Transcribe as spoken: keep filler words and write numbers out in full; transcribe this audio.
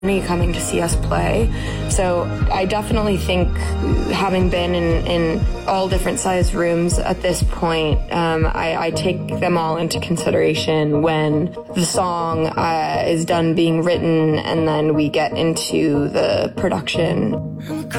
coming to see us play. So I definitely think, having been in, in all different sized rooms at this point, um, I, I take them all into consideration when the song uh, is done being written and then we get into the production.